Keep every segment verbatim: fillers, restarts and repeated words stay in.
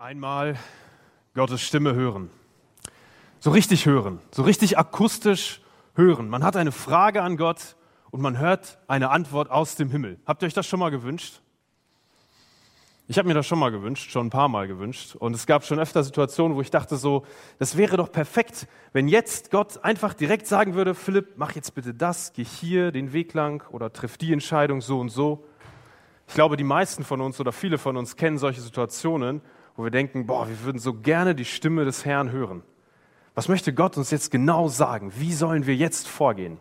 Einmal Gottes Stimme hören. So richtig hören, so richtig akustisch hören. Man hat eine Frage an Gott und man hört eine Antwort aus dem Himmel. Habt ihr euch das schon mal gewünscht? Ich habe mir das schon mal gewünscht, schon ein paar Mal gewünscht. Und es gab schon öfter Situationen, wo ich dachte so, das wäre doch perfekt, wenn jetzt Gott einfach direkt sagen würde, Philipp, mach jetzt bitte das, geh hier den Weg lang oder triff die Entscheidung so und so. Ich glaube, die meisten von uns oder viele von uns kennen solche Situationen, wo wir denken, boah, wir würden so gerne die Stimme des Herrn hören. Was möchte Gott uns jetzt genau sagen? Wie sollen wir jetzt vorgehen?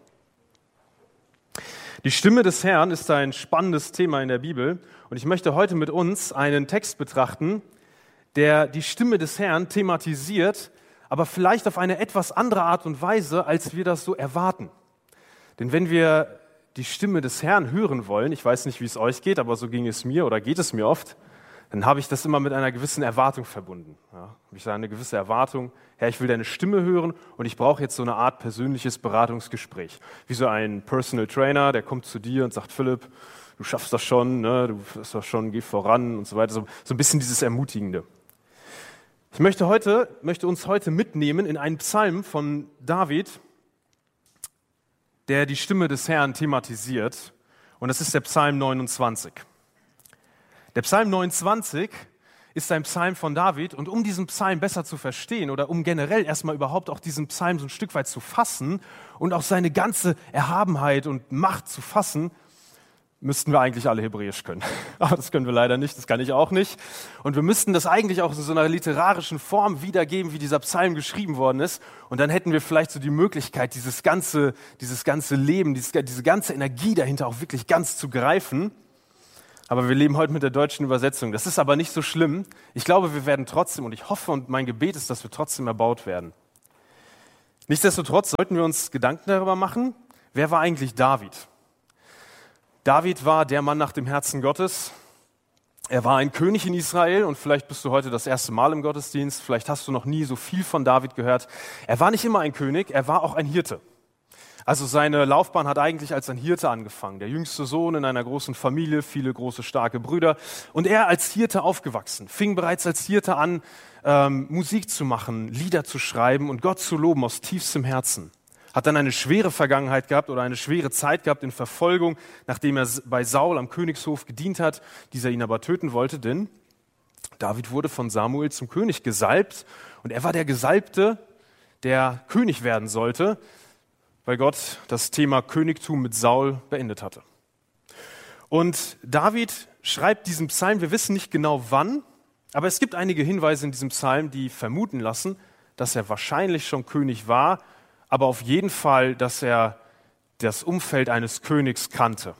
Die Stimme des Herrn ist ein spannendes Thema in der Bibel und ich möchte heute mit uns einen Text betrachten, der die Stimme des Herrn thematisiert, aber vielleicht auf eine etwas andere Art und Weise, als wir das so erwarten. Denn wenn wir die Stimme des Herrn hören wollen, ich weiß nicht, wie es euch geht, aber so ging es mir oder geht es mir oft, dann habe ich das immer mit einer gewissen Erwartung verbunden. Ja, habe ich da eine gewisse Erwartung, Herr, ich will deine Stimme hören und ich brauche jetzt so eine Art persönliches Beratungsgespräch. Wie so ein Personal Trainer, der kommt zu dir und sagt, Philipp, du schaffst das schon, ne? Du bist das schon, geh voran und so weiter. So, so ein bisschen dieses Ermutigende. Ich möchte, heute, möchte uns heute mitnehmen in einen Psalm von David, der die Stimme des Herrn thematisiert. Und das ist der Psalm neunundzwanzig. Der Psalm neunundzwanzig ist ein Psalm von David und um diesen Psalm besser zu verstehen oder um generell erstmal überhaupt auch diesen Psalm so ein Stück weit zu fassen und auch seine ganze Erhabenheit und Macht zu fassen, müssten wir eigentlich alle Hebräisch können. Aber das können wir leider nicht, das kann ich auch nicht. Und wir müssten das eigentlich auch in so einer literarischen Form wiedergeben, wie dieser Psalm geschrieben worden ist. Und dann hätten wir vielleicht so die Möglichkeit, dieses ganze, dieses ganze Leben, dieses, diese ganze Energie dahinter auch wirklich ganz zu greifen. Aber wir leben heute mit der deutschen Übersetzung. Das ist aber nicht so schlimm. Ich glaube, wir werden trotzdem, und ich hoffe und mein Gebet ist, dass wir trotzdem erbaut werden. Nichtsdestotrotz sollten wir uns Gedanken darüber machen, wer war eigentlich David? David war der Mann nach dem Herzen Gottes. Er war ein König in Israel und vielleicht bist du heute das erste Mal im Gottesdienst. Vielleicht hast du noch nie so viel von David gehört. Er war nicht immer ein König, er war auch ein Hirte. Also seine Laufbahn hat eigentlich als ein Hirte angefangen. Der jüngste Sohn in einer großen Familie, viele große, starke Brüder. Und er als Hirte aufgewachsen, fing bereits als Hirte an, ähm, Musik zu machen, Lieder zu schreiben und Gott zu loben aus tiefstem Herzen. Hat dann eine schwere Vergangenheit gehabt oder eine schwere Zeit gehabt in Verfolgung, nachdem er bei Saul am Königshof gedient hat, dieser ihn aber töten wollte. Denn David wurde von Samuel zum König gesalbt und er war der Gesalbte, der König werden sollte, weil Gott das Thema Königtum mit Saul beendet hatte. Und David schreibt diesen Psalm, wir wissen nicht genau wann, aber es gibt einige Hinweise in diesem Psalm, die vermuten lassen, dass er wahrscheinlich schon König war, aber auf jeden Fall, dass er das Umfeld eines Königs kannte.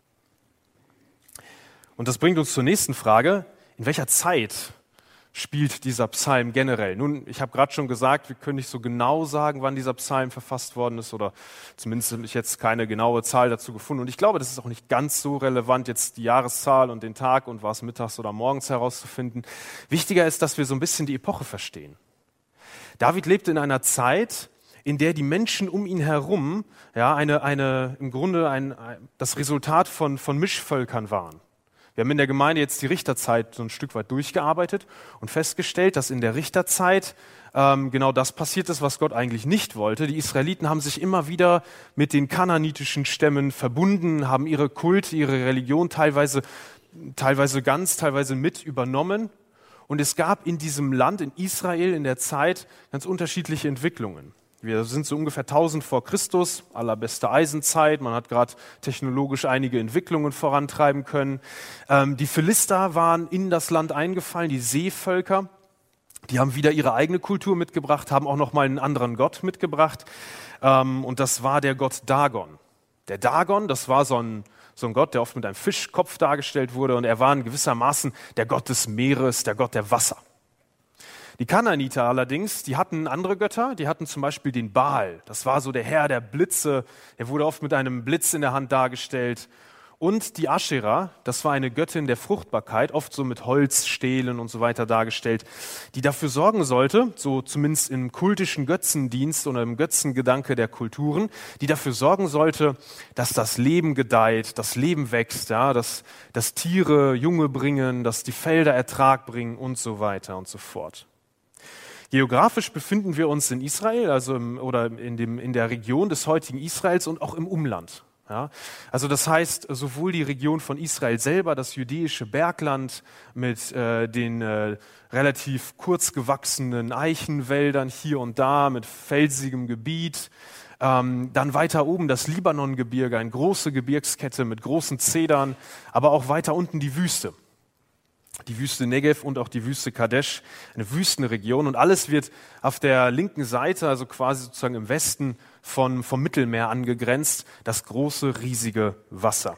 Und das bringt uns zur nächsten Frage, in welcher Zeit spielt dieser Psalm generell? Nun, ich habe gerade schon gesagt, wir können nicht so genau sagen, wann dieser Psalm verfasst worden ist oder zumindest habe ich jetzt keine genaue Zahl dazu gefunden. Und ich glaube, das ist auch nicht ganz so relevant, jetzt die Jahreszahl und den Tag und war es mittags oder morgens herauszufinden. Wichtiger ist, dass wir so ein bisschen die Epoche verstehen. David lebte in einer Zeit, in der die Menschen um ihn herum ja, eine, eine, im Grunde ein, ein, das Resultat von, von Mischvölkern waren. Wir haben in der Gemeinde jetzt die Richterzeit so ein Stück weit durchgearbeitet und festgestellt, dass in der Richterzeit ähm, genau das passiert ist, was Gott eigentlich nicht wollte. Die Israeliten haben sich immer wieder mit den kanaanitischen Stämmen verbunden, haben ihre Kult, ihre Religion teilweise, teilweise ganz, teilweise mit übernommen. Und es gab in diesem Land, in Israel in der Zeit, ganz unterschiedliche Entwicklungen. Wir sind so ungefähr tausend vor Christus, allerbeste Eisenzeit. Man hat gerade technologisch einige Entwicklungen vorantreiben können. Ähm, die Philister waren in das Land eingefallen, die Seevölker. Die haben wieder ihre eigene Kultur mitgebracht, haben auch nochmal einen anderen Gott mitgebracht. Ähm, und das war der Gott Dagon. Der Dagon, das war so ein, so ein Gott, der oft mit einem Fischkopf dargestellt wurde. Und er war in gewissermaßen der Gott des Meeres, der Gott der Wasser. Die Kanaaniter allerdings, die hatten andere Götter, die hatten zum Beispiel den Baal. Das war so der Herr der Blitze, er wurde oft mit einem Blitz in der Hand dargestellt. Und die Aschera, das war eine Göttin der Fruchtbarkeit, oft so mit Holzstelen und so weiter dargestellt, die dafür sorgen sollte, so zumindest im kultischen Götzendienst oder im Götzengedanke der Kulturen, die dafür sorgen sollte, dass das Leben gedeiht, das Leben wächst, ja, dass, dass Tiere Junge bringen, dass die Felder Ertrag bringen und so weiter und so fort. Geografisch befinden wir uns in Israel, also im, oder in, dem, in der Region des heutigen Israels und auch im Umland. Ja, also das heißt, sowohl die Region von Israel selber, das jüdische Bergland mit äh, den äh, relativ kurz gewachsenen Eichenwäldern hier und da, mit felsigem Gebiet, ähm, dann weiter oben das Libanongebirge, eine große Gebirgskette mit großen Zedern, aber auch weiter unten die Wüste. Die Wüste Negev und auch die Wüste Kadesh, eine Wüstenregion. Und alles wird auf der linken Seite, also quasi sozusagen im Westen von, vom Mittelmeer angegrenzt, das große, riesige Wasser.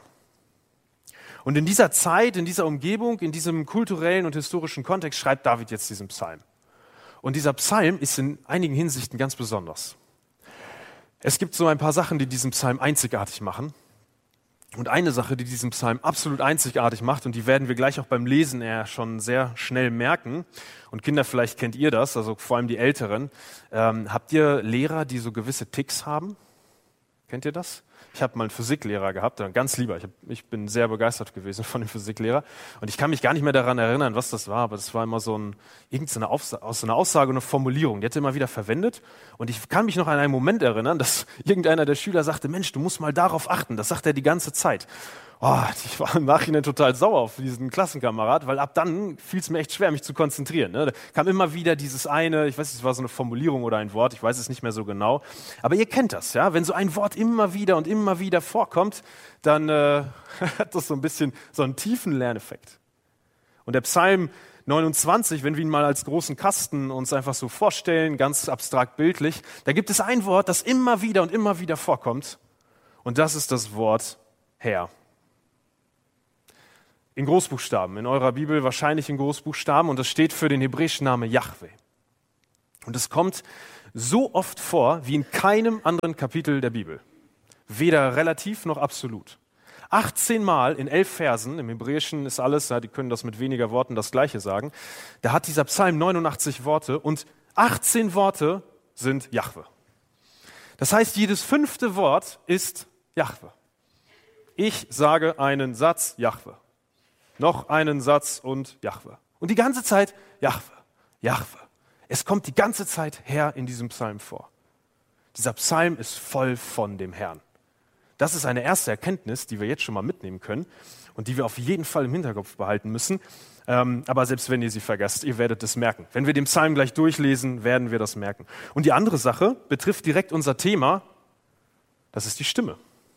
Und in dieser Zeit, in dieser Umgebung, in diesem kulturellen und historischen Kontext schreibt David jetzt diesen Psalm. Und dieser Psalm ist in einigen Hinsichten ganz besonders. Es gibt so ein paar Sachen, die diesen Psalm einzigartig machen. Und eine Sache, die diesen Psalm absolut einzigartig macht, und die werden wir gleich auch beim Lesen eher schon sehr schnell merken, und Kinder, vielleicht kennt ihr das, also vor allem die Älteren, ähm, habt ihr Lehrer, die so gewisse Ticks haben? Kennt ihr das? Ich habe mal einen Physiklehrer gehabt, ein ganz lieber, ich, hab, ich bin sehr begeistert gewesen von dem Physiklehrer, und ich kann mich gar nicht mehr daran erinnern, was das war, aber das war immer so ein, irgendeine Aussage, so eine Aussage und eine Formulierung, die hat er immer wieder verwendet, und ich kann mich noch an einen Moment erinnern, dass irgendeiner der Schüler sagte, Mensch, du musst mal darauf achten, das sagt er die ganze Zeit. Oh, ich war im Nachhinein total sauer auf diesen Klassenkamerad, weil ab dann fiel es mir echt schwer, mich zu konzentrieren. Ne? Da kam immer wieder dieses eine, ich weiß nicht, es war so eine Formulierung oder ein Wort, ich weiß es nicht mehr so genau. Aber ihr kennt das, ja? Wenn so ein Wort immer wieder und immer wieder vorkommt, dann äh, hat das so ein bisschen so einen tiefen Lerneffekt. Und der Psalm neunundzwanzig, wenn wir ihn mal als großen Kasten uns einfach so vorstellen, ganz abstrakt bildlich, da gibt es ein Wort, das immer wieder und immer wieder vorkommt. Und das ist das Wort Herr. In Großbuchstaben, in eurer Bibel wahrscheinlich in Großbuchstaben, und das steht für den hebräischen Namen Jahwe. Und es kommt so oft vor wie in keinem anderen Kapitel der Bibel. Weder relativ noch absolut. achtzehn Mal in elf Versen, im Hebräischen ist alles, ja, die können das mit weniger Worten das Gleiche sagen, da hat dieser Psalm neunundachtzig Worte und achtzehn Worte sind Jahwe. Das heißt, jedes fünfte Wort ist Jahwe. Ich sage einen Satz, Jahwe. Noch einen Satz und Jahwe. Und die ganze Zeit Jahwe, Jahwe. Es kommt die ganze Zeit Herr in diesem Psalm vor. Dieser Psalm ist voll von dem Herrn. Das ist eine erste Erkenntnis, die wir jetzt schon mal mitnehmen können und die wir auf jeden Fall im Hinterkopf behalten müssen. Ähm, aber selbst wenn ihr sie vergesst, ihr werdet es merken. Wenn wir den Psalm gleich durchlesen, werden wir das merken. Und die andere Sache betrifft direkt unser Thema, das ist die Stimme.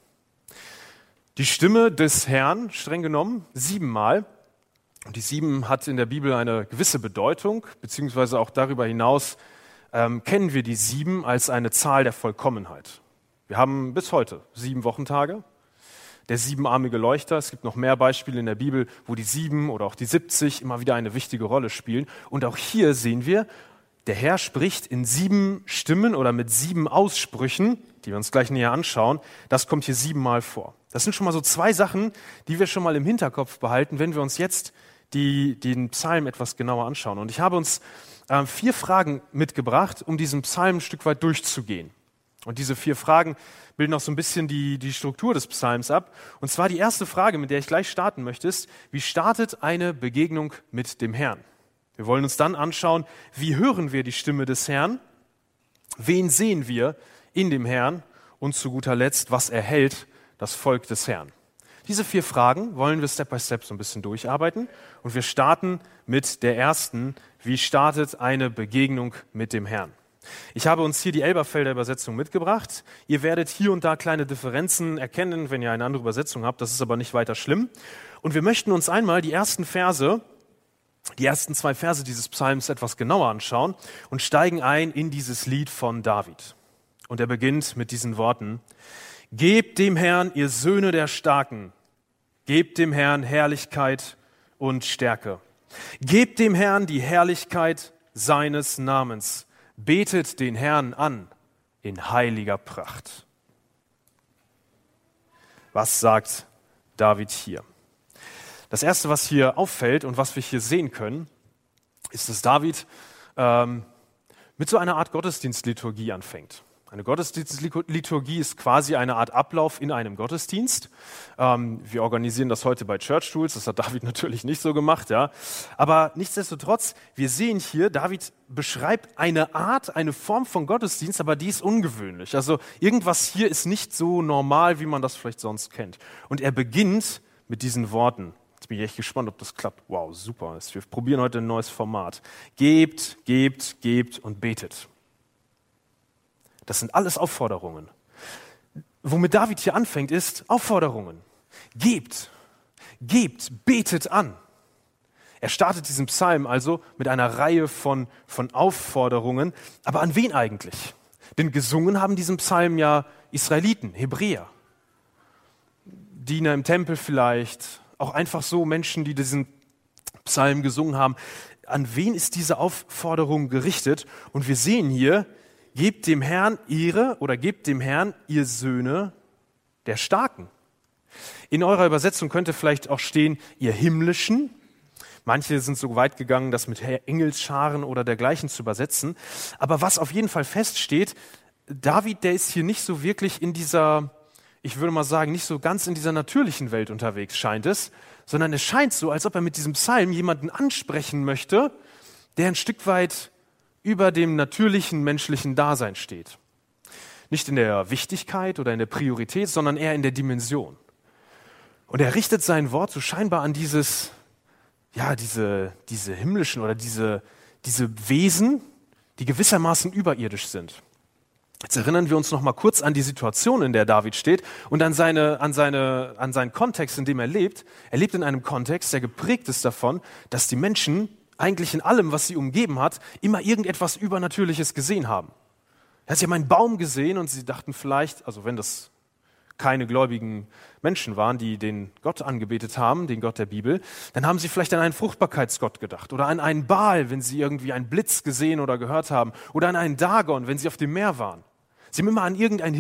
Die Stimme des Herrn, streng genommen, siebenmal. Und die sieben hat in der Bibel eine gewisse Bedeutung, beziehungsweise auch darüber hinaus ähm, kennen wir die sieben als eine Zahl der Vollkommenheit. Wir haben bis heute sieben Wochentage. Der siebenarmige Leuchter, es gibt noch mehr Beispiele in der Bibel, wo die sieben oder auch die siebzig immer wieder eine wichtige Rolle spielen. Und auch hier sehen wir, der Herr spricht in sieben Stimmen oder mit sieben Aussprüchen, die wir uns gleich näher anschauen. Das kommt hier siebenmal vor. Das sind schon mal so zwei Sachen, die wir schon mal im Hinterkopf behalten, wenn wir uns jetzt die, den Psalm etwas genauer anschauen. Und ich habe uns äh, vier Fragen mitgebracht, um diesen Psalm ein Stück weit durchzugehen. Und diese vier Fragen bilden auch so ein bisschen die, die Struktur des Psalms ab. Und zwar die erste Frage, mit der ich gleich starten möchte, ist, wie startet eine Begegnung mit dem Herrn? Wir wollen uns dann anschauen, wie hören wir die Stimme des Herrn? Wen sehen wir in dem Herrn? Und zu guter Letzt, was erhält das Volk des Herrn? Diese vier Fragen wollen wir Step by Step so ein bisschen durcharbeiten. Und wir starten mit der ersten, wie startet eine Begegnung mit dem Herrn? Ich habe uns hier die Elberfelder Übersetzung mitgebracht. Ihr werdet hier und da kleine Differenzen erkennen, wenn ihr eine andere Übersetzung habt. Das ist aber nicht weiter schlimm. Und wir möchten uns einmal die ersten Verse, die ersten zwei Verse dieses Psalms etwas genauer anschauen und steigen ein in dieses Lied von David. Und er beginnt mit diesen Worten: Gebt dem Herrn, ihr Söhne der Starken, gebt dem Herrn Herrlichkeit und Stärke. Gebt dem Herrn die Herrlichkeit seines Namens. Betet den Herrn an in heiliger Pracht. Was sagt David hier? Das Erste, was hier auffällt und was wir hier sehen können, ist, dass David ähm, mit so einer Art Gottesdienstliturgie anfängt. Eine Gottesdienstliturgie ist quasi eine Art Ablauf in einem Gottesdienst. Ähm, wir organisieren das heute bei Church Tools, das hat David natürlich nicht so gemacht, ja. Aber nichtsdestotrotz, wir sehen hier, David beschreibt eine Art, eine Form von Gottesdienst, aber die ist ungewöhnlich. Also irgendwas hier ist nicht so normal, wie man das vielleicht sonst kennt. Und er beginnt mit diesen Worten. Jetzt bin ich echt gespannt, ob das klappt. Wow, super. Wir probieren heute ein neues Format. Gebt, gebt, gebt und betet. Das sind alles Aufforderungen. Womit David hier anfängt, ist Aufforderungen. Gebt, gebt, betet an. Er startet diesen Psalm also mit einer Reihe von, von Aufforderungen. Aber an wen eigentlich? Denn gesungen haben diesen Psalm ja Israeliten, Hebräer. Diener im Tempel vielleicht, auch einfach so Menschen, die diesen Psalm gesungen haben. An wen ist diese Aufforderung gerichtet? Und wir sehen hier, gebt dem Herrn ihre oder gebt dem Herrn ihr Söhne der Starken. In eurer Übersetzung könnte vielleicht auch stehen, ihr Himmlischen. Manche sind so weit gegangen, das mit Engelsscharen oder dergleichen zu übersetzen. Aber was auf jeden Fall feststeht, David, der ist hier nicht so wirklich in dieser, ich würde mal sagen, nicht so ganz in dieser natürlichen Welt unterwegs, scheint es, sondern es scheint so, als ob er mit diesem Psalm jemanden ansprechen möchte, der ein Stück weit über dem natürlichen menschlichen Dasein steht. Nicht in der Wichtigkeit oder in der Priorität, sondern eher in der Dimension. Und er richtet sein Wort so scheinbar an dieses, ja, diese, diese himmlischen oder diese, diese Wesen, die gewissermaßen überirdisch sind. Jetzt erinnern wir uns noch mal kurz an die Situation, in der David steht und an, seine, an, seine, an seinen Kontext, in dem er lebt. Er lebt in einem Kontext, der geprägt ist davon, dass die Menschen eigentlich in allem, was sie umgeben hat, immer irgendetwas Übernatürliches gesehen haben. Sie haben einen Baum gesehen und sie dachten vielleicht, also wenn das keine gläubigen Menschen waren, die den Gott angebetet haben, den Gott der Bibel, dann haben sie vielleicht an einen Fruchtbarkeitsgott gedacht oder an einen Baal, wenn sie irgendwie einen Blitz gesehen oder gehört haben oder an einen Dagon, wenn sie auf dem Meer waren. Sie haben immer an irgendein